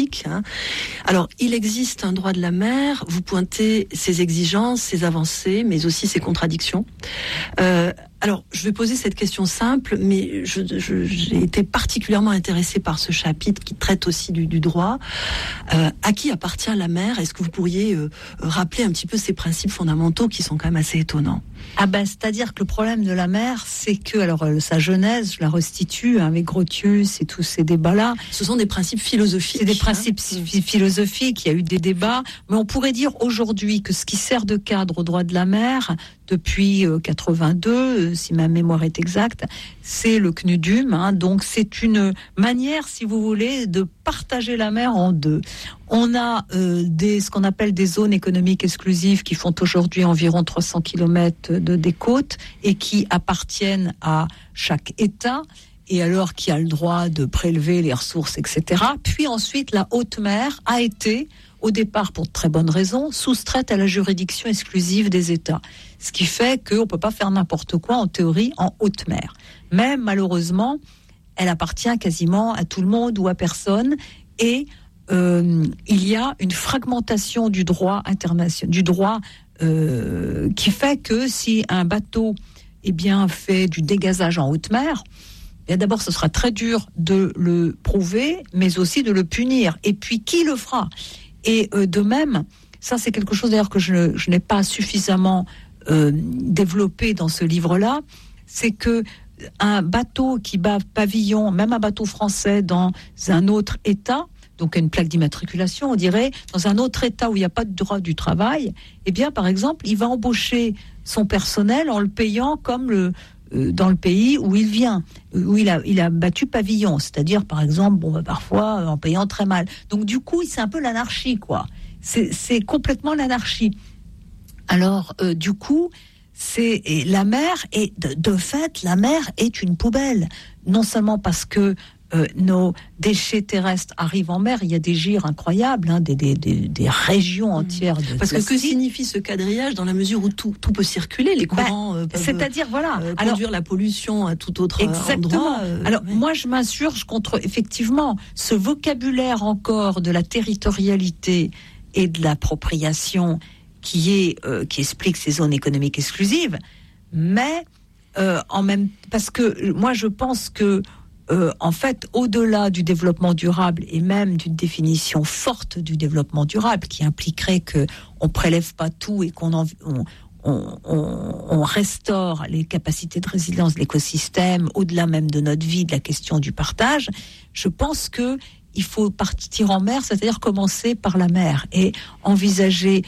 économique. Alors, il existe un droit de la mer. Vous pointez ses exigences, ses avancées, mais aussi ses contradictions. Alors, je vais poser cette question simple, mais j'ai été particulièrement intéressée par ce chapitre qui traite aussi du droit. À qui appartient la mer ? Est-ce que vous pourriez rappeler un petit peu ces principes fondamentaux qui sont quand même assez étonnants ? C'est-à-dire que le problème de la mer, c'est que, sa genèse, je la restitue avec Grotius et tous ces débats-là. Ce sont des principes philosophiques. C'est des principes philosophiques, il y a eu des débats, mais on pourrait dire aujourd'hui que ce qui sert de cadre au droit de la mer, depuis 82, si ma mémoire est exacte, c'est le CNUDUM. Donc c'est une manière, si vous voulez, de partager la mer en deux. On a ce qu'on appelle des zones économiques exclusives qui font aujourd'hui environ 300 km des côtes et qui appartiennent à chaque État. Et alors qui a le droit de prélever les ressources, etc. Puis ensuite, la haute mer a été, au départ pour de très bonnes raisons, soustraite à la juridiction exclusive des États. Ce qui fait qu'on ne peut pas faire n'importe quoi, en théorie, en haute mer. Mais malheureusement, elle appartient quasiment à tout le monde ou à personne. Et il y a une fragmentation du droit international, du droit qui fait que si un bateau fait du dégazage en haute mer, d'abord, ce sera très dur de le prouver, mais aussi de le punir. Et puis, qui le fera ? Et de même, ça c'est quelque chose d'ailleurs que je n'ai pas suffisamment développé dans ce livre-là, c'est que un bateau qui bat pavillon, même un bateau français dans un autre État, donc une plaque d'immatriculation, on dirait, dans un autre État où il n'y a pas de droit du travail, par exemple, il va embaucher son personnel en le payant comme dans le pays où il vient, où il a battu pavillon, c'est-à-dire par exemple, parfois en payant très mal. Donc du coup, c'est un peu l'anarchie, quoi. C'est complètement l'anarchie. Alors du coup, la mer est de fait, la mer est une poubelle, non seulement parce que nos déchets terrestres arrivent en mer, il y a des gires incroyables, des régions entières de parce plastique. Que signifie ce quadrillage dans la mesure où tout peut circuler, les courants peuvent c'est-à-dire conduire la pollution à tout autre exactement. endroit. Alors moi je m'insurge contre effectivement ce vocabulaire encore de la territorialité et de l'appropriation qui explique ces zones économiques exclusives, mais parce que moi je pense que en fait, au-delà du développement durable et même d'une définition forte du développement durable qui impliquerait qu'on prélève pas tout et qu'on restaure les capacités de résilience de l'écosystème, au-delà même de notre vie, de la question du partage, je pense que il faut partir en mer, c'est-à-dire commencer par la mer et envisager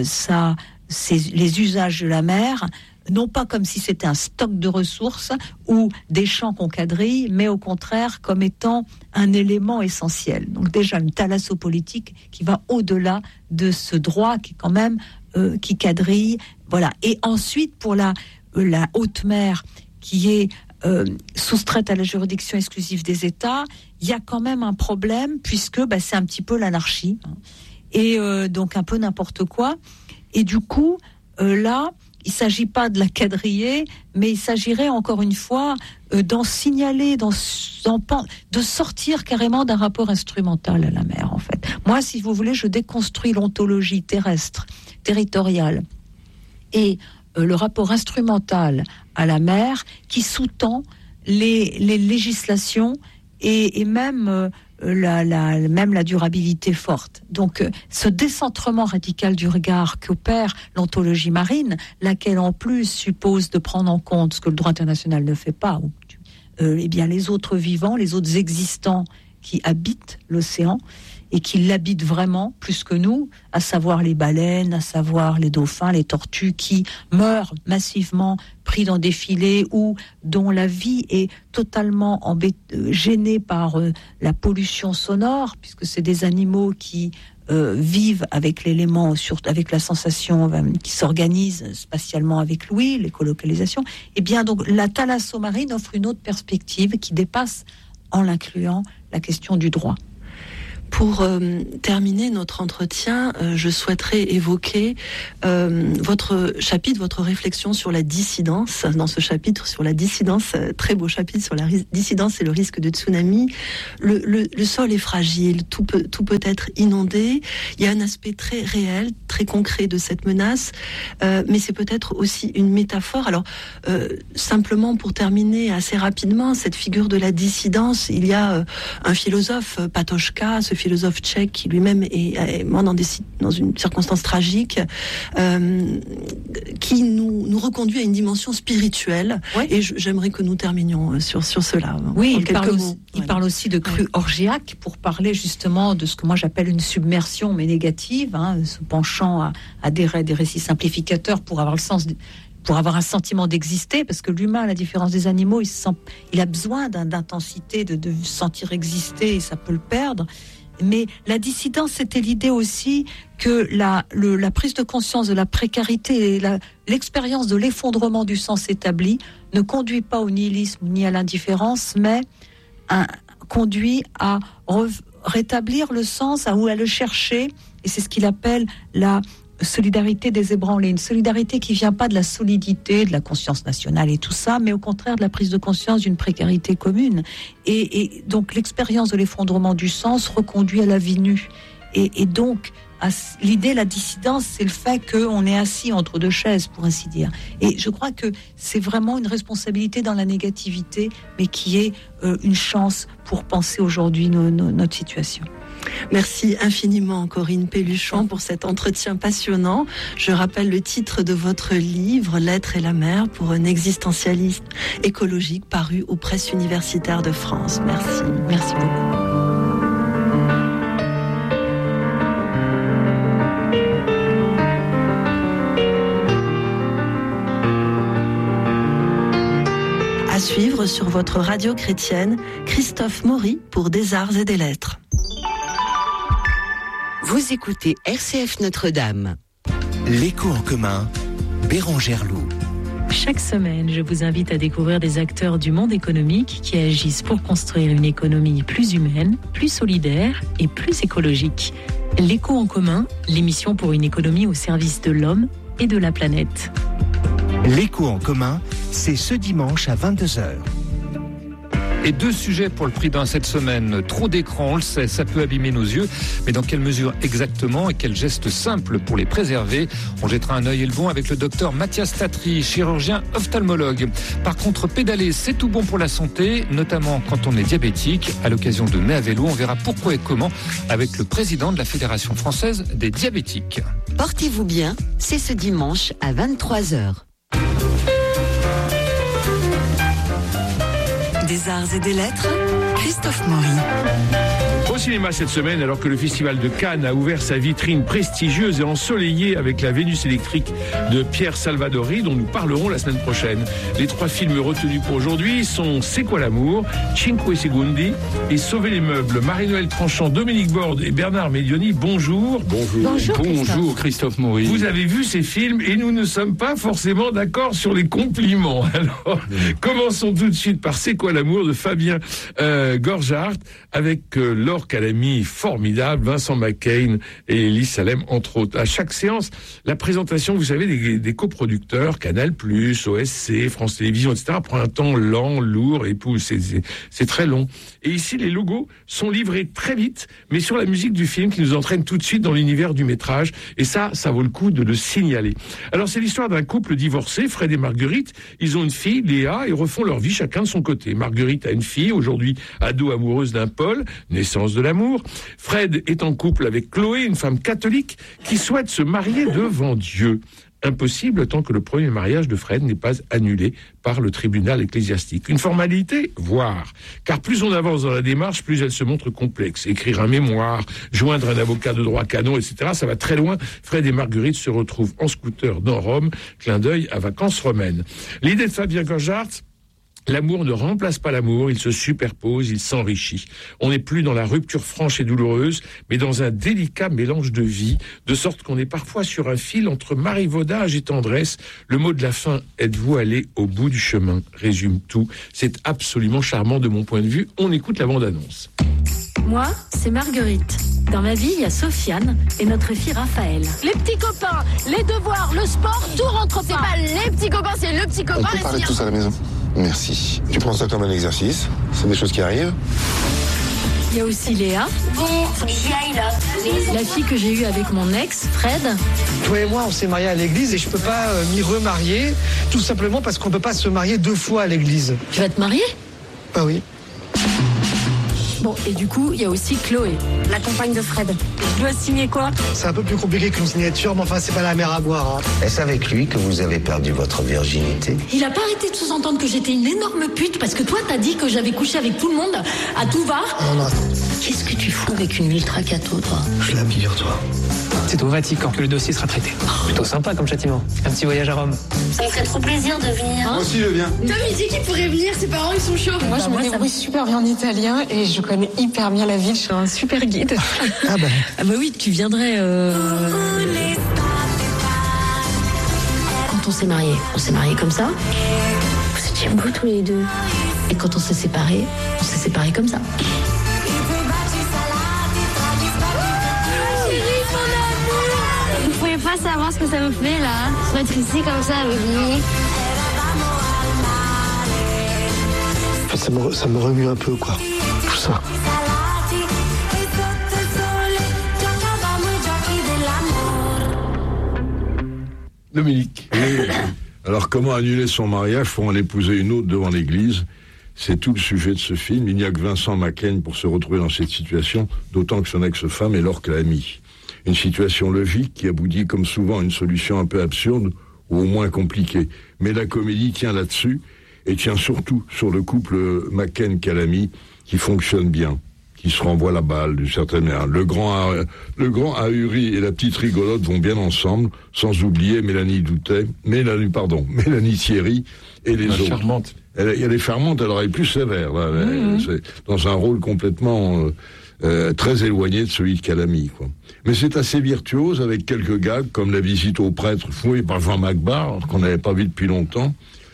les usages de la mer, non pas comme si c'était un stock de ressources ou des champs qu'on quadrille, mais au contraire comme étant un élément essentiel. Donc déjà une thalassopolitique qui va au-delà de ce droit qui quand même qui quadrille, voilà. Et ensuite pour la haute mer qui est soustraite à la juridiction exclusive des États, il y a quand même un problème puisque c'est un petit peu l'anarchie et donc un peu n'importe quoi. Et du coup là, il ne s'agit pas de la quadriller, mais il s'agirait encore une fois d'en signaler, de sortir carrément d'un rapport instrumental à la mer, en fait. Moi, si vous voulez, je déconstruis l'ontologie terrestre, territoriale, et le rapport instrumental à la mer qui sous-tend les législations et même la durabilité forte. Donc, ce décentrement radical du regard qu'opère l'ontologie marine, laquelle en plus suppose de prendre en compte ce que le droit international ne fait pas, les autres vivants, les autres existants qui habitent l'océan et qui l'habitent vraiment plus que nous, à savoir les baleines, à savoir les dauphins, les tortues qui meurent massivement pris dans des filets ou dont la vie est totalement gênée par la pollution sonore, puisque c'est des animaux qui vivent avec l'élément, avec la sensation qui s'organise spatialement avec l'ouïe, l'écolocalisation. Et bien donc la thalassomarine offre une autre perspective qui dépasse, en l'incluant, la question du droit. Pour terminer notre entretien, je souhaiterais évoquer votre chapitre, votre réflexion sur la dissidence. Dans ce chapitre sur la dissidence, très beau chapitre sur la dissidence et le risque de tsunami. Le sol est fragile, tout peut être inondé. Il y a un aspect très réel, très concret de cette menace, mais c'est peut-être aussi une métaphore. Alors, simplement pour terminer assez rapidement, cette figure de la dissidence, il y a un philosophe, Patočka, ce philosophe tchèque qui lui-même est mort dans une circonstance tragique, qui nous reconduit à une dimension spirituelle. Ouais. Et j'aimerais que nous terminions sur cela. Oui, il parle aussi de crue orgiaque pour parler justement de ce que moi j'appelle une submersion, mais négative, se penchant à des récits simplificateurs pour avoir un sentiment d'exister, parce que l'humain, à la différence des animaux, il a besoin d'intensité, de sentir exister, et ça peut le perdre. Mais la dissidence, c'était l'idée aussi que la prise de conscience de la précarité et l'expérience de l'effondrement du sens établi ne conduit pas au nihilisme ni à l'indifférence, mais conduit à rétablir le sens, ou à le chercher, et c'est ce qu'il appelle la solidarité des ébranlés, une solidarité qui vient pas de la solidité, de la conscience nationale et tout ça, mais au contraire de la prise de conscience d'une précarité commune. Et donc l'expérience de l'effondrement du sens reconduit à la vie nue. Et donc l'idée, la dissidence, c'est le fait qu'on est assis entre deux chaises, pour ainsi dire. Et je crois que c'est vraiment une responsabilité dans la négativité, mais qui est une chance pour penser aujourd'hui notre situation. Merci infiniment Corinne Pelluchon pour cet entretien passionnant. Je rappelle le titre de votre livre, L'être et la mer pour un existentialiste écologique, paru aux presses universitaires de France. Merci. Merci beaucoup. À suivre sur votre radio chrétienne, Christophe Maury pour Des Arts et des Lettres. Vous écoutez RCF Notre-Dame. L'écho en commun, Bérangère Loup. Chaque semaine, je vous invite à découvrir des acteurs du monde économique qui agissent pour construire une économie plus humaine, plus solidaire et plus écologique. L'écho en commun, l'émission pour une économie au service de l'homme et de la planète. L'écho en commun, c'est ce dimanche à 22h. Et 2 sujets pour le prix d'un cette semaine. Trop d'écran, on le sait, ça peut abîmer nos yeux. Mais dans quelle mesure exactement et quels gestes simples pour les préserver? On jettera un œil et le bon avec le docteur Mathias Tatry, chirurgien ophtalmologue. Par contre, pédaler, c'est tout bon pour la santé, notamment quand on est diabétique. À l'occasion de Mai à vélo, on verra pourquoi et comment avec le président de la Fédération française des diabétiques. Portez-vous bien, c'est ce dimanche à 23h. Des Arts et des Lettres, Christophe Maury. Au cinéma cette semaine, alors que le Festival de Cannes a ouvert sa vitrine prestigieuse et ensoleillée avec la Vénus électrique de Pierre Salvadori, dont nous parlerons la semaine prochaine. Les 3 films retenus pour aujourd'hui sont C'est quoi l'amour, Cinque Secondi et Sauver les meubles. Marie-Noël Tranchant, Dominique Borde et Bernard Medioni, bonjour. Bonjour Christophe Maury. Vous avez vu ces films et nous ne sommes pas forcément d'accord sur les compliments. Alors, commençons tout de suite par C'est quoi l'amour de Fabien Gorgart avec Laure Calamy, formidable, Vincent McCain et Elise Salem, entre autres. À chaque séance, la présentation, vous savez, des coproducteurs, Canal+, OSC, France Télévisions, etc., prend un temps lent, lourd, et c'est très long. Et ici, les logos sont livrés très vite, mais sur la musique du film qui nous entraîne tout de suite dans l'univers du métrage. Et ça vaut le coup de le signaler. Alors, c'est l'histoire d'un couple divorcé, Fred et Marguerite. Ils ont une fille, Léa, et refont leur vie chacun de son côté. Marguerite a une fille, aujourd'hui ado amoureuse d'un Paul, naissance de l'amour. Fred est en couple avec Chloé, une femme catholique qui souhaite se marier devant Dieu. Impossible tant que le premier mariage de Fred n'est pas annulé par le tribunal ecclésiastique. Une formalité, voire. Car plus on avance dans la démarche, plus elle se montre complexe. Écrire un mémoire, joindre un avocat de droit canon, etc., ça va très loin. Fred et Marguerite se retrouvent en scooter dans Rome. Clin d'œil à Vacances romaines. L'idée de Fabien Gorgart, L'amour ne remplace pas l'amour, il se superpose, il s'enrichit. On n'est plus dans la rupture franche et douloureuse, mais dans un délicat mélange de vie, de sorte qu'on est parfois sur un fil entre marivaudage et tendresse. Le mot de la fin, êtes-vous allé au bout du chemin, résume tout. C'est absolument charmant de mon point de vue. On écoute la bande-annonce. Moi, c'est Marguerite. Dans ma vie, il y a Sofiane et notre fille Raphaël. Les petits copains, les devoirs, le sport, tout rentre pas. C'est pas les petits copains, c'est le petit copain. On peut parler tous à la maison. Merci. Tu prends ça comme un exercice. C'est des choses qui arrivent. Il y a aussi Léa, la fille que j'ai eue avec mon ex, Fred. Toi et moi, on s'est mariés à l'église et je peux pas m'y remarier, tout simplement parce qu'on peut pas se marier 2 fois à l'église. Tu vas te marier ? Bah oui. Bon, et du coup, il y a aussi Chloé, la compagne de Fred. Je dois signer quoi ? C'est un peu plus compliqué qu'une signature, mais enfin, c'est pas la mer à boire. Hein. Est-ce avec lui que vous avez perdu votre virginité ? Il a pas arrêté de sous-entendre que j'étais une énorme pute parce que toi, t'as dit que j'avais couché avec tout le monde à tout va. Non, attends. Qu'est-ce que tu fous avec une ultra cato, toi ? Je la figure-toi. C'est au Vatican que le dossier sera traité. Plutôt sympa comme châtiment. Un petit voyage à Rome. Ça me ferait trop plaisir de venir. Moi aussi, je viens. Tom, il dit qu'il pourrait venir, ses parents, ils sont chauds. Moi, je me débrouille super bien en italien et je connais hyper bien la ville. Je suis un super guide. Ah bah oui, tu viendrais... Quand on s'est mariés comme ça. Vous étiez beaux tous les deux. Et quand on s'est séparés comme ça. Vous pouvez pas savoir ce que ça me fait là. Se mettre ici comme ça avec lui. Ça me remue un peu, quoi. Tout ça. Dominique. Oui. Alors, comment annuler son mariage pour en épouser une autre devant l'église ? C'est tout le sujet de ce film. Il n'y a que Vincent Macaigne pour se retrouver dans cette situation, d'autant que son ex-femme est Laure Calamy. Une situation logique qui aboutit comme souvent à une solution un peu absurde ou au moins compliquée. Mais la comédie tient là-dessus et tient surtout sur le couple Macaigne-Calamy qui fonctionne bien, qui se renvoie la balle d'une certaine manière. Le grand ahuri et la petite rigolote vont bien ensemble, sans oublier Mélanie Thierry et les autres. Charmante. Elle est charmante, elle aurait plus sévère. Là. C'est dans un rôle complètement très éloigné de celui de Calamy, quoi. Mais c'est assez virtuose avec quelques gags comme la visite au prêtre fouillé par Jean Macbar qu'on n'avait pas vu depuis longtemps.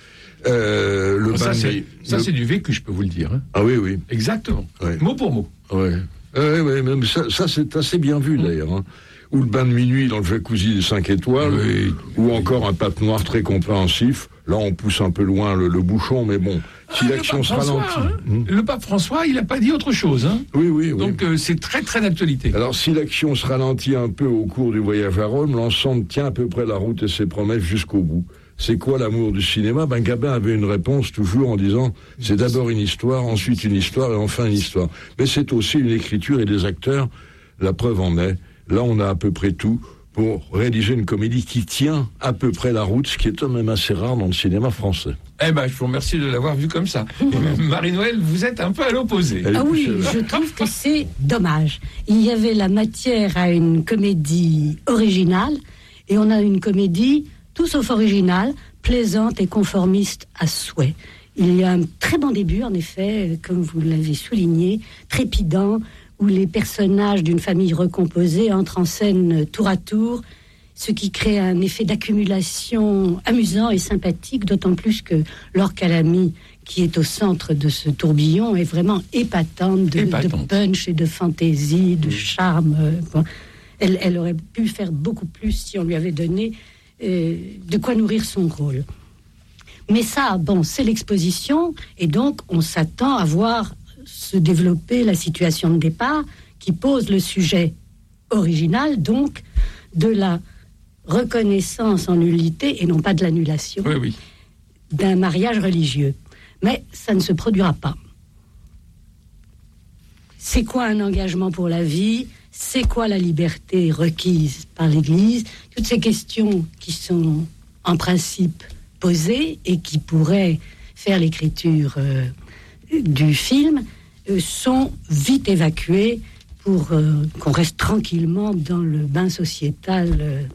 C'est du vécu, je peux vous le dire. Hein. Ah oui. Exactement. Ouais. Mot pour mot. Ouais, mais ça c'est assez bien vu d'ailleurs. Hein. Ou le bain de minuit dans le jacuzzi des 5 étoiles, ou encore un pape noir très compréhensif. Là, on pousse un peu loin le bouchon, mais bon, si l'action se ralentit... Le pape François, il n'a pas dit autre chose. Hein. Oui. Donc, c'est très, très d'actualité. Alors, si l'action se ralentit un peu au cours du voyage à Rome, l'ensemble tient à peu près la route et ses promesses jusqu'au bout. C'est quoi l'amour du cinéma ? Gabin avait une réponse toujours en disant « c'est d'abord une histoire, ensuite une histoire et enfin une histoire ». Mais c'est aussi une écriture et des acteurs. La preuve en est, là on a à peu près tout pour réaliser une comédie qui tient à peu près la route, ce qui est quand même assez rare dans le cinéma français. Je vous remercie de l'avoir vu comme ça. Marie-Noël, vous êtes un peu à l'opposé. Ah oui, je trouve que c'est dommage. Il y avait la matière à une comédie originale, et on a une comédie tout sauf originale, plaisante et conformiste à souhait. Il y a un très bon début, en effet, comme vous l'avez souligné, trépidant, où les personnages d'une famille recomposée entrent en scène tour à tour, ce qui crée un effet d'accumulation amusant et sympathique, d'autant plus que Laure Calamy, qui est au centre de ce tourbillon, est vraiment épatante de punch et de fantaisie, de charme. Elle aurait pu faire beaucoup plus si on lui avait donné de quoi nourrir son rôle. Mais ça, c'est l'exposition, et donc on s'attend à voir se développer la situation de départ qui pose le sujet original, donc de la reconnaissance en nullité et non pas de l'annulation d'un mariage religieux. Mais ça ne se produira pas. C'est quoi un engagement pour la vie ? C'est quoi la liberté requise par l'Église ? Toutes ces questions qui sont en principe posées et qui pourraient faire l'écriture du film sont vite évacuées pour qu'on reste tranquillement dans le bain sociétal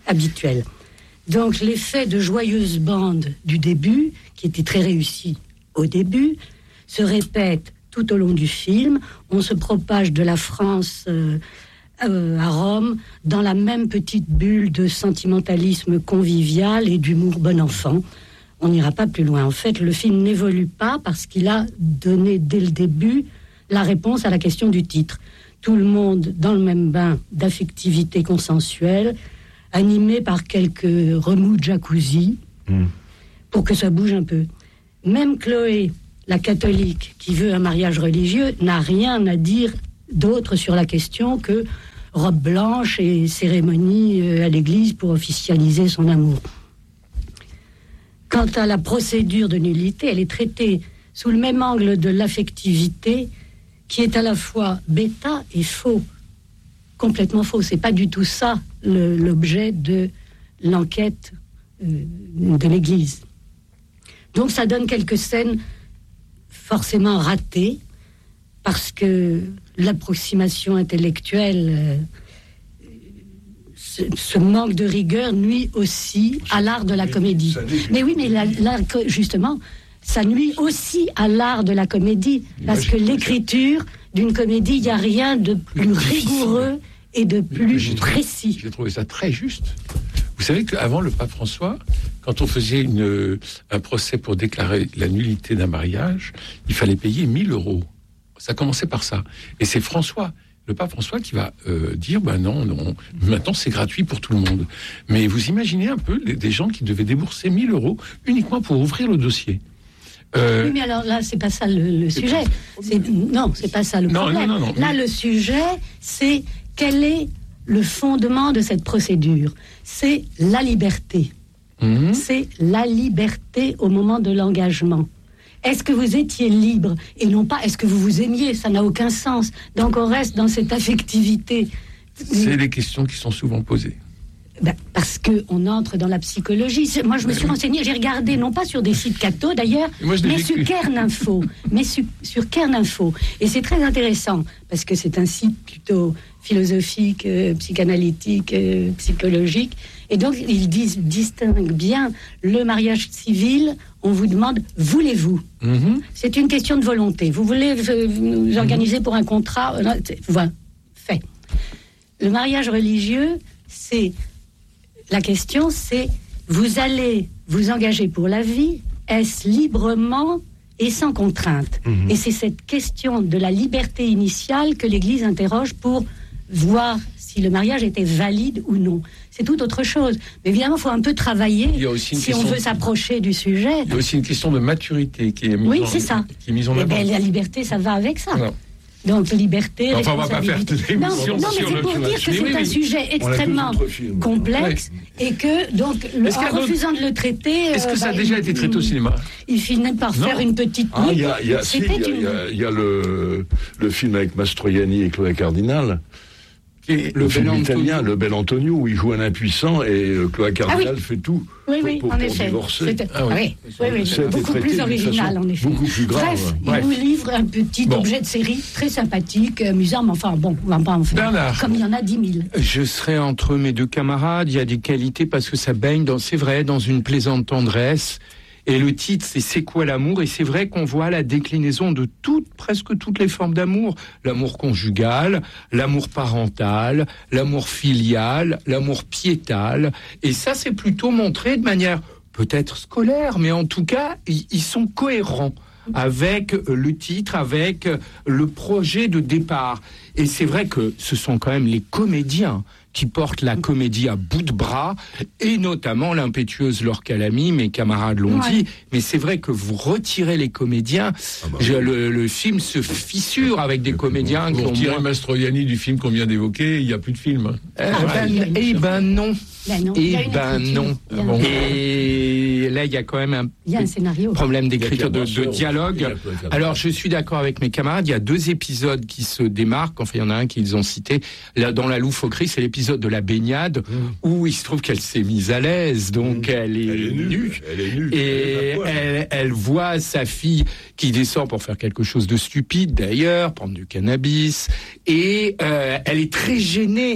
habituel. Donc l'effet de joyeuse bande du début, qui était très réussi au début, se répète tout au long du film. On se propage de la France à Rome dans la même petite bulle de sentimentalisme convivial et d'humour bon enfant. On n'ira pas plus loin. En fait, le film n'évolue pas parce qu'il a donné dès le début la réponse à la question du titre. Tout le monde dans le même bain d'affectivité consensuelle, animé par quelques remous de jacuzzi, pour que ça bouge un peu. Même Chloé, la catholique, qui veut un mariage religieux, n'a rien à dire d'autre sur la question que robe blanche et cérémonie à l'église pour officialiser son amour. Quant à la procédure de nullité, elle est traitée sous le même angle de l'affectivité, qui est à la fois bêta et faux. Complètement faux. C'est pas du tout ça l'objet de l'enquête de l'Église. Donc ça donne quelques scènes forcément ratées, parce que l'approximation intellectuelle, ce manque de rigueur nuit aussi à l'art de la comédie. Mais oui, mais là, justement, ça nuit aussi à l'art de la comédie, parce que l'écriture d'une comédie, il n'y a rien de plus rigoureux et de plus précis. J'ai trouvé ça très juste. Vous savez qu'avant le pape François, quand on faisait un procès pour déclarer la nullité d'un mariage, il fallait payer 1 000 €. Ça commençait par ça. Et c'est le pape François qui va dire, non, maintenant c'est gratuit pour tout le monde. Mais vous imaginez un peu des gens qui devaient débourser 1 000 € uniquement pour ouvrir le dossier. Oui, mais alors là, c'est pas ça le sujet. Non, c'est pas ça le problème. Non. Là, le sujet, c'est quel est le fondement de cette procédure. C'est la liberté. C'est la liberté au moment de l'engagement. Est-ce que vous étiez libre et non pas est-ce que vous vous aimiez? Ça n'a aucun sens. Donc on reste dans cette affectivité. C'est les questions qui sont souvent posées. Parce qu'on entre dans la psychologie. Moi, je me suis renseignée, j'ai regardé, non pas sur des sites catho d'ailleurs, mais sur Kern-Info. Sur Kern-Info. Et c'est très intéressant, parce que c'est un site plutôt philosophique, psychanalytique, psychologique. Et donc, ils distinguent bien le mariage civil. On vous demande, voulez-vous? C'est une question de volonté. Vous voulez vous organiser pour un contrat? Voilà, fait. Le mariage religieux, c'est... La question, c'est, vous allez vous engager pour la vie, est-ce librement et sans contrainte? Et c'est cette question de la liberté initiale que l'Église interroge pour voir si le mariage était valide ou non. C'est tout autre chose. Mais évidemment, il faut un peu travailler si on veut s'approcher du sujet. Il y a aussi une question de maturité qui est mise en avant. La liberté, ça va avec ça. Non. Donc, liberté, on va pas faire toute l'émission non, mais c'est pour dire que c'est un sujet extrêmement complexe et que, donc, en refusant de le traiter... Est-ce que ça a déjà été traité au cinéma? Il finit par faire une petite... Il y a le film avec Mastroianni et Chloé Cardinal. Le film italien, Le Bel Antonio, où il joue un impuissant et Chloé Cardinal fait tout pour divorcer. C'est beaucoup plus original, en effet. Beaucoup plus grave. Bref, il nous livre un petit objet de série très sympathique, amusant, mais enfin, bon, on va pas en faire. Bernard. Comme il y en a 10 000. Je serai entre mes deux camarades, il y a des qualités parce que ça baigne, c'est vrai, dans une plaisante tendresse. Et le titre, c'est quoi l'amour? Et c'est vrai qu'on voit la déclinaison de presque toutes les formes d'amour. L'amour conjugal, l'amour parental, l'amour filial, l'amour piétal. Et ça, c'est plutôt montré de manière peut-être scolaire, mais en tout cas, ils sont cohérents avec le titre, avec le projet de départ. Et c'est vrai que ce sont quand même les comédiens qui portent la comédie à bout de bras, et notamment l'impétueuse Laure Calamy, mes camarades l'ont dit, mais c'est vrai que vous retirez les comédiens, le film se fissure avec des comédiens qui ont... Retirer Mastroianni du film qu'on vient d'évoquer, il n'y a plus de film. Non. Non. Et là, il y a quand même un scénario. Problème d'écriture, de dialogue. Alors, je suis d'accord avec mes camarades, il y a 2 épisodes qui se démarquent, enfin, il y en a un qu'ils ont cité, là, dans La loufoquerie, c'est l'épisode de la baignade, où il se trouve qu'elle s'est mise à l'aise, donc elle est nue. Et elle voit sa fille qui descend pour faire quelque chose de stupide, d'ailleurs, prendre du cannabis, et elle est très gênée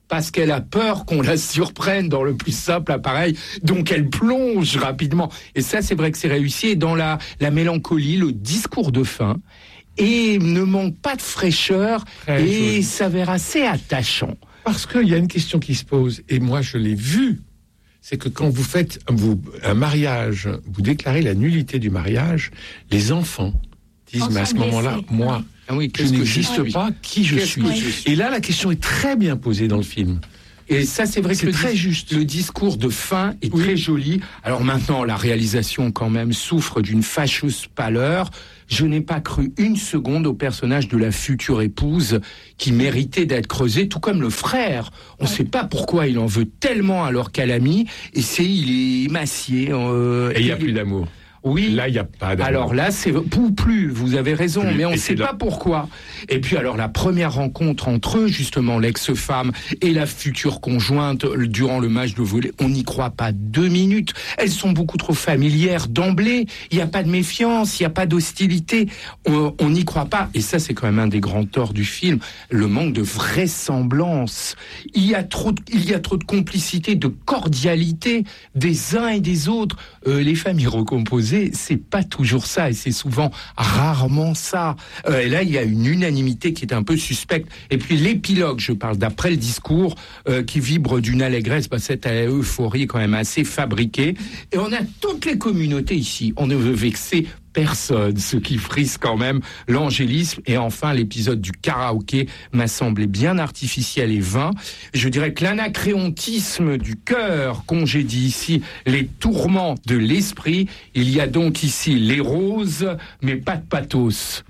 parce qu'elle a peur qu'on la surprenne dans le plus simple appareil, donc elle plonge rapidement. Et ça, c'est vrai que c'est réussi. Et dans la mélancolie, le discours de fin, et ne manque pas de fraîcheur, et s'avère assez attachant. Parce qu'il y a une question qui se pose, et moi je l'ai vu, c'est que quand vous faites un mariage, vous déclarez la nullité du mariage, les enfants disent, mais à ce moment-là, moi, je n'existe pas, qui je suis. Et là, la question est très bien posée dans le film. Et ça, c'est vrai que c'est très juste. Le discours de fin est très joli. Alors maintenant, la réalisation, quand même, souffre d'une fâcheuse pâleur. Je n'ai pas cru une seconde au personnage de la future épouse qui méritait d'être creusé, tout comme le frère. On ne sait pas pourquoi il en veut tellement alors qu'à l'ami, et il est émacié. Et il n'y a plus d'amour. Oui. Là, il n'y a pas d'amour. Alors là, c'est plus, vous avez raison, mais on ne sait pas pourquoi. Et puis alors, la première rencontre entre eux, justement, l'ex-femme et la future conjointe, durant le match de volley, on n'y croit pas 2 minutes. Elles sont beaucoup trop familières d'emblée. Il n'y a pas de méfiance, il n'y a pas d'hostilité. On n'y croit pas. Et ça, c'est quand même un des grands torts du film, le manque de vraisemblance. Il y a trop de complicité, de cordialité des uns et des autres. Les familles recomposées, c'est pas toujours ça, et c'est souvent rarement ça. Et là, il y a une unanimité qui est un peu suspecte. Et puis l'épilogue, je parle d'après le discours, qui vibre d'une allégresse, cette euphorie est quand même assez fabriquée. Et on a toutes les communautés ici. On ne veut vexer personne, ce qui frise quand même l'angélisme. Et enfin, l'épisode du karaoké m'a semblé bien artificiel et vain. Je dirais que l'anacréontisme du cœur congédie ici les tourments de l'esprit. Il y a donc ici les roses, mais pas de pathos.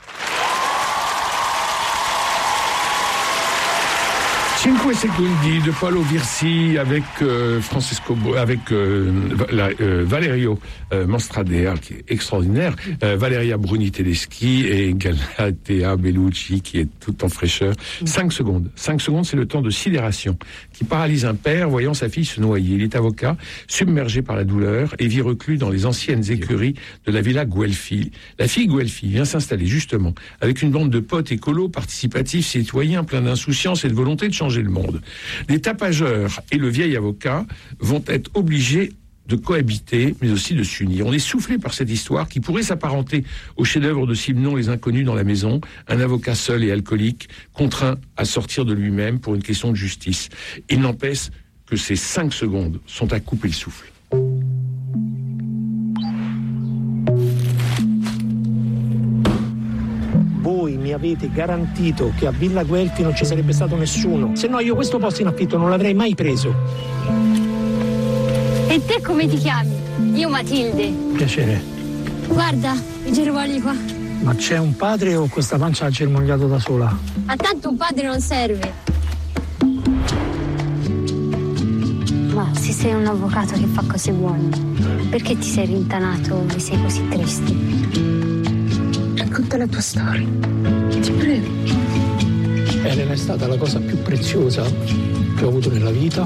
Cinque Secondi de Paolo Virsi avec Valerio Manstradea, qui est extraordinaire, Valeria Bruni Tedeschi et Galatea Bellucci, qui est tout en fraîcheur. 5 secondes. 5 secondes, c'est le temps de sidération qui paralyse un père voyant sa fille se noyer. Il est avocat, submergé par la douleur, et vit reclus dans les anciennes écuries de la villa Guelfi. La fille Guelfi vient s'installer justement avec une bande de potes écolos, participatifs, citoyens, pleins d'insouciance et de volonté de changer le monde. Les tapageurs et le vieil avocat vont être obligés de cohabiter, mais aussi de s'unir. On est soufflé par cette histoire qui pourrait s'apparenter au chef-d'œuvre de Simenon, Les Inconnus dans la maison, un avocat seul et alcoolique, contraint à sortir de lui-même pour une question de justice. Il n'empêche que ces 5 secondes sont à couper le souffle. Voi mi avete garantito che a Villa Guelfi non ci sarebbe stato nessuno. Se no io questo posto in affitto non l'avrei mai preso. E te come ti chiami? Io Matilde. Piacere. Guarda, i germogli qua. Ma c'è un padre o questa pancia ha germogliato da sola? Ma tanto un padre non serve. Ma se sei un avvocato che fa cose buone, perché ti sei rintanato e sei così triste? Racconta la tua storia. Ti prego. Elena è stata la cosa più preziosa che ho avuto nella vita.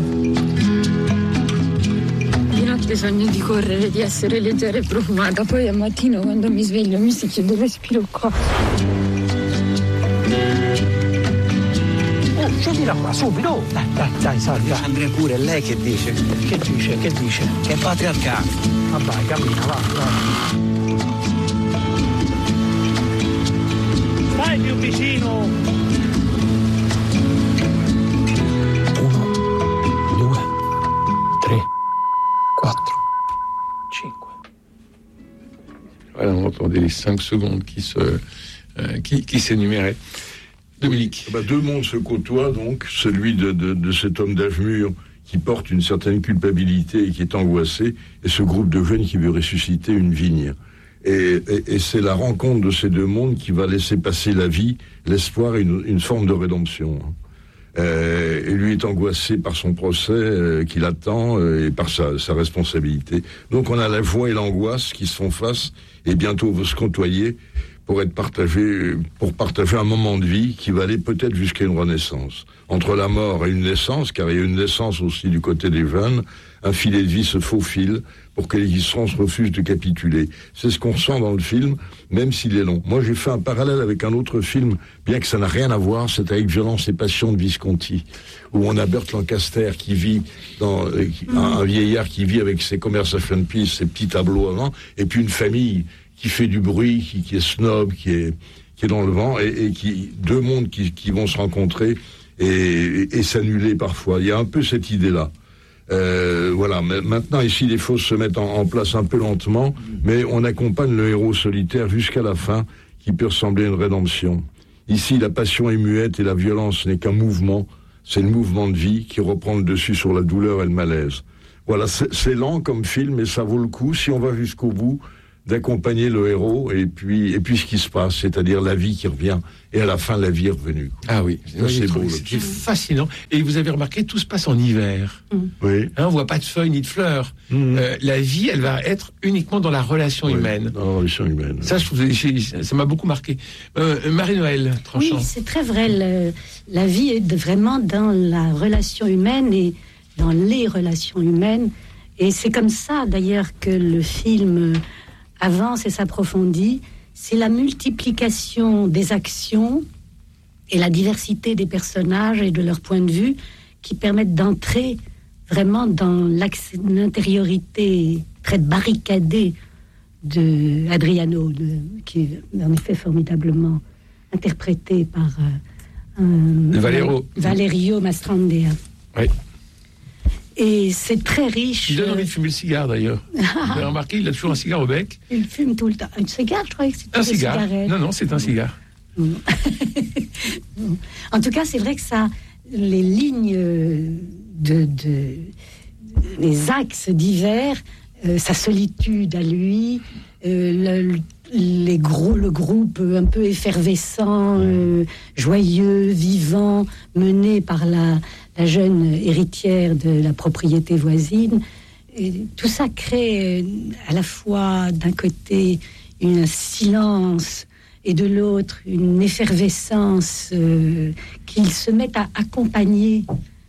Di notte sogno di correre, di essere leggera e profumata. Poi al mattino quando mi sveglio mi si chiude il respiro qua. Scendila qua, subito. Dai, salva. Andrea pure, è lei che dice? Che dice? Che è patriarcato. Ma vai, cammina, va. Stai più vicino. 1, 2, 3, 4, 5. Voilà, on entendait les 5 secondes qui s'énuméraient. Dominique. Deux mondes se côtoient, donc, celui de cet homme d'âge mûr qui porte une certaine culpabilité et qui est angoissé, et ce groupe de jeunes qui veut ressusciter une vigne. Et c'est la rencontre de ces deux mondes qui va laisser passer la vie, l'espoir et une forme de rédemption. Et lui est angoissé par son procès qu'il attend et par sa responsabilité. Donc on a la joie et l'angoisse qui se font face et bientôt vont se côtoyer pour partager un moment de vie qui va aller peut-être jusqu'à une renaissance. Entre la mort et une naissance, car il y a une naissance aussi du côté des jeunes, un filet de vie se faufile pour que l'existence refuse de capituler. C'est ce qu'on ressent dans le film, même s'il est long. Moi, j'ai fait un parallèle avec un autre film, bien que ça n'a rien à voir, c'est avec Violence et Passion de Visconti, où on a Burt Lancaster qui vit un vieillard qui vit avec ses conversation pieces, ses petits tableaux avant, et puis une famille qui fait du bruit, qui est snob, qui est dans le vent, et qui deux mondes qui vont se rencontrer et s'annuler parfois. Il y a un peu cette idée-là. Voilà. Mais maintenant, ici, les choses se mettent en place un peu lentement, mais on accompagne le héros solitaire jusqu'à la fin, qui peut ressembler à une rédemption. Ici, la passion est muette et la violence n'est qu'un mouvement. C'est le mouvement de vie qui reprend le dessus sur la douleur et le malaise. Voilà, c'est lent comme film, mais ça vaut le coup, si on va jusqu'au bout, d'accompagner le héros et puis ce qui se passe, c'est-à-dire la vie qui revient, et à la fin la vie est revenue. Ah oui, c'est beau. C'est fascinant. Et vous avez remarqué, tout se passe en hiver. Oui. On voit pas de feuilles ni de fleurs. La vie, elle va être uniquement dans la relation humaine. Dans la relation humaine. Ça, je trouve, ça m'a beaucoup marqué. Marie-Noël Tranchant. Oui, c'est très vrai. La vie est vraiment dans la relation humaine et dans les relations humaines. Et c'est comme ça, d'ailleurs, que le film avance et s'approfondit. C'est la multiplication des actions et la diversité des personnages et de leur point de vue qui permettent d'entrer vraiment dans l'intériorité très barricadée de Adriano, qui est en effet formidablement interprété par Valerio Mastrandea. Oui. Et c'est très riche. Il donne envie de fumer le cigare, d'ailleurs. Vous avez remarqué, il a toujours un cigare au bec. Il fume tout le temps. Un cigare, je croyais que c'était un cigare. Cigarette. Non, c'est un cigare. En tout cas, c'est vrai que ça, les lignes les axes divers, sa solitude à lui, le groupe un peu effervescent, joyeux, vivant, mené par la jeune héritière de la propriété voisine. Et tout ça crée à la fois d'un côté un silence et de l'autre une effervescence qu'ils se mettent à accompagner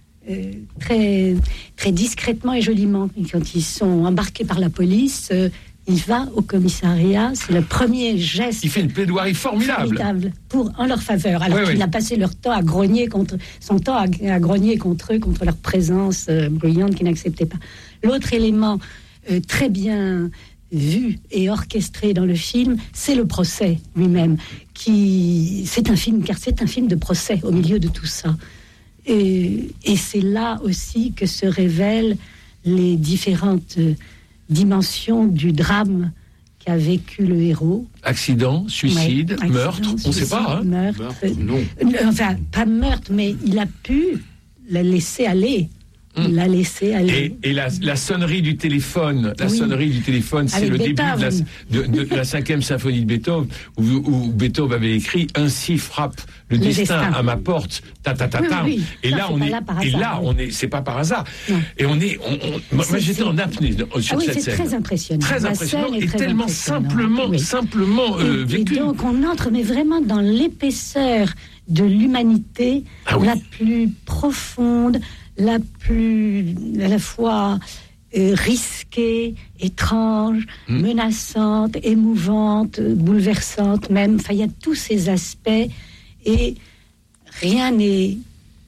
très, très discrètement et joliment. Et quand ils sont embarqués par la police, il va au commissariat, c'est le premier geste. Il fait une plaidoirie formidable en leur faveur, alors qu'il a passé leur temps à grogner contre eux, contre leur présence bruyante qu'ils n'acceptaient pas. L'autre élément très bien vu et orchestré dans le film, c'est le procès lui-même, c'est un film de procès au milieu de tout ça. Et c'est là aussi que se révèlent les différentes dimension du drame qu'a vécu le héros. Accident, suicide, meurtre, on ne sait pas. Meurtre, non. Enfin, pas meurtre, mais il a pu la laisser aller. Il l'a laissé aller. Et la sonnerie du téléphone, c'est avec le Beethoven. début de la 5e symphonie de Beethoven, où Beethoven avait écrit « Ainsi frappe le destin à ma porte, Oui. Et là, c'est pas par hasard. Non. Et moi, j'étais en apnée sur cette scène. C'est très impressionnant. Très impressionnant et tellement simplement vécu. Et donc, on entre mais vraiment dans l'épaisseur de l'humanité la plus profonde, à la fois risquée, étrange, menaçante, émouvante, bouleversante même. Enfin, il y a tous ces aspects et rien n'est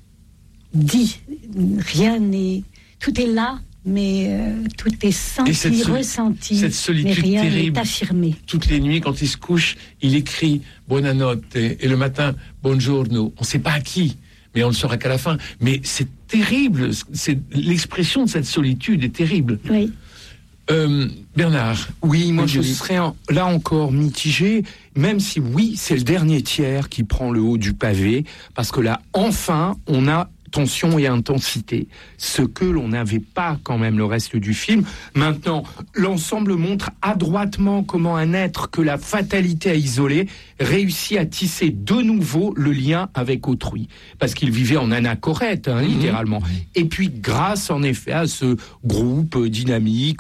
dit, tout est là, mais tout est senti, ressenti, cette solitude mais rien terrible, n'est affirmé. Toutes les nuits, quand il se couche, il écrit « Buonanotte » et le matin « Buongiorno ». On ne sait pas à qui, mais on ne le saura qu'à la fin. Mais c'est terrible, l'expression de cette solitude est terrible. Oui. Bernard. Oui, moi je serais là encore mitigé, même si c'est le dernier tiers qui prend le haut du pavé, parce que là, enfin, on a tension et intensité, ce que l'on n'avait pas quand même le reste du film. Maintenant, l'ensemble montre adroitement comment un être que la fatalité a isolé réussit à tisser de nouveau le lien avec autrui, parce qu'il vivait en anachorète, littéralement. Et puis, grâce en effet à ce groupe dynamique,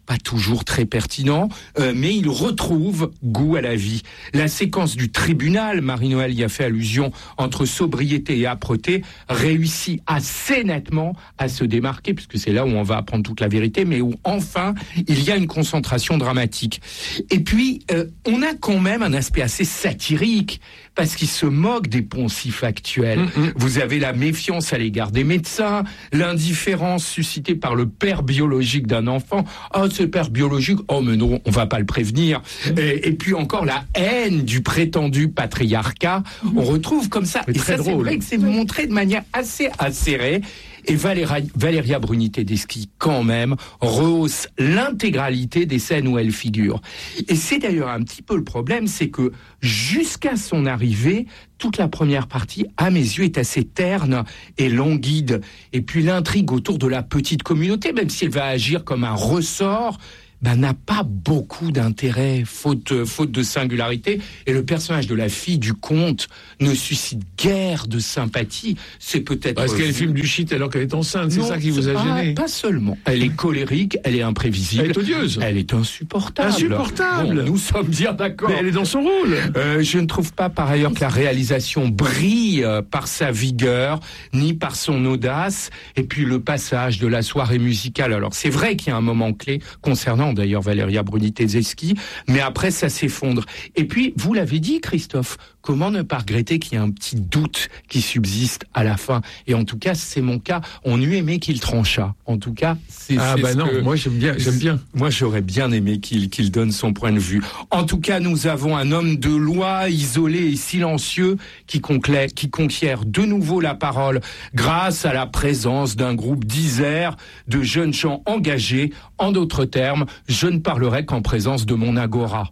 pas toujours très pertinent, mais il retrouve goût à la vie. La séquence du tribunal, Marie-Noël y a fait allusion, entre sobriété et âpreté, réussit assez nettement à se démarquer, puisque c'est là où on va apprendre toute la vérité, mais où enfin il y a une concentration dramatique. Et puis, on a quand même un aspect assez satirique, parce qu'il se moque des poncifs actuels. Vous avez la méfiance à l'égard des médecins, l'indifférence suscitée par le père biologique d'un enfant. Oh, ce père biologique, oh mais non, on va pas le prévenir. Et puis encore la haine du prétendu patriarcat. On retrouve comme ça. C'est très ça, drôle. c'est vrai que c'est montré de manière assez acérée. Et Valéria Bruni Tedeschi, quand même, rehausse l'intégralité des scènes où elle figure. Et c'est d'ailleurs un petit peu le problème, c'est que jusqu'à son arrivée, toute la première partie, à mes yeux, est assez terne et languide. Et puis l'intrigue autour de la petite communauté, même si elle va agir comme un ressort, n'a pas beaucoup d'intérêt, faute de singularité. Et le personnage de la fille du comte ne suscite guère de sympathie. C'est peut-être... Parce qu'elle filme du shit alors qu'elle est enceinte, c'est ça qui vous a gêné? Pas seulement. Elle est colérique, elle est imprévisible. Elle est odieuse. Elle est insupportable. Insupportable. Bon, nous sommes bien d'accord. Mais elle est dans son rôle. Je ne trouve pas par ailleurs que la réalisation brille par sa vigueur, ni par son audace. Et puis le passage de la soirée musicale. Alors c'est vrai qu'il y a un moment clé concernant d'ailleurs Valéria Bruni Tedeschi, mais après ça s'effondre. Et puis, vous l'avez dit, Christophe, comment ne pas regretter qu'il y ait un petit doute qui subsiste à la fin? Et en tout cas, c'est mon cas. On eût aimé qu'il tranchât. En tout cas, c'est non, moi j'aime bien. Moi, j'aurais bien aimé qu'il donne son point de vue. En tout cas, nous avons un homme de loi, isolé et silencieux, qui conquiert de nouveau la parole grâce à la présence d'un groupe d'Isère, de jeunes gens engagés. En d'autres termes, je ne parlerai qu'en présence de mon agora.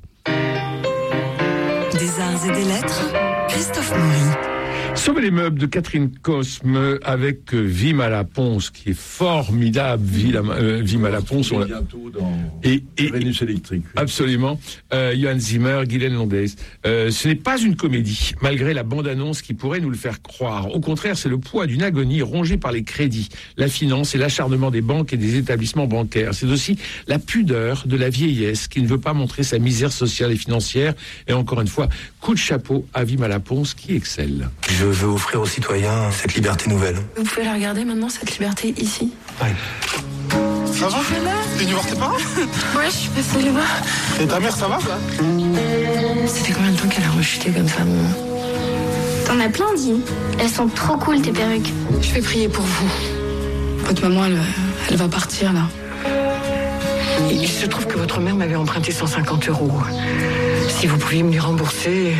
Des arts et des lettres, Christophe Maury. Sauver les meubles de Catherine Cosme avec Wim à la Ponce, qui est formidable. Wim à la Ponce. Bientôt dans Vénus électrique. Oui. Absolument. Johann Zimmer, Guylaine Londes. Ce n'est pas une comédie, malgré la bande-annonce qui pourrait nous le faire croire. Au contraire, c'est le poids d'une agonie rongée par les crédits, la finance et l'acharnement des banques et des établissements bancaires. C'est aussi la pudeur de la vieillesse qui ne veut pas montrer sa misère sociale et financière. Et encore une fois, coup de chapeau à Wim à la Ponce qui excelle. Je veux offrir aux citoyens cette liberté nouvelle. Vous pouvez la regarder maintenant, cette liberté, ici? Ouais. Ça va? T'es venu voir tes parents? Ouais, je suis passée les voir. Et ta mère, ça va? Ça fait combien de temps qu'elle a rechuté comme ça, maman? T'en as plein, dit. Elles sont trop cool, tes perruques. Je vais prier pour vous. Votre maman, elle va partir, là. Il se trouve que votre mère m'avait emprunté 150 €. Si vous pouviez me les rembourser...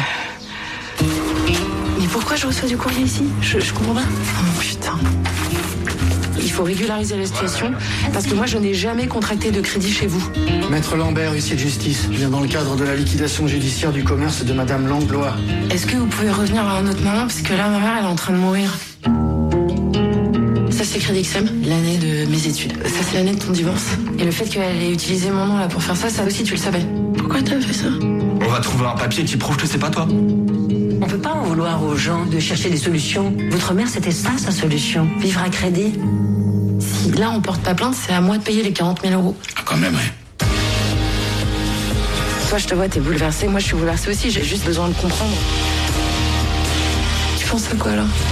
Mais pourquoi je reçois du courrier ici? Je comprends pas. Oh putain. Il faut régulariser la situation, parce que moi je n'ai jamais contracté de crédit chez vous. Maître Lambert, huissier de justice. Je viens dans le cadre de la liquidation judiciaire du commerce de Madame Langlois. Est-ce que vous pouvez revenir à un autre moment? Parce que là, ma mère, elle est en train de mourir. Ça, c'est Crédit XM, l'année de mes études. Ça, c'est l'année de ton divorce. Et le fait qu'elle ait utilisé mon nom là pour faire ça, ça aussi, tu le savais. Pourquoi t'as fait ça? On va trouver un papier qui prouve que c'est pas toi. On peut pas en vouloir aux gens de chercher des solutions. Votre mère, c'était ça, sa solution. Vivre à crédit. Si là, on porte pas plainte, c'est à moi de payer les 40 000 €. Ah, quand même, ouais. Toi, je te vois, t'es bouleversée. Moi, je suis bouleversée aussi. J'ai juste besoin de comprendre. Tu penses à quoi, là?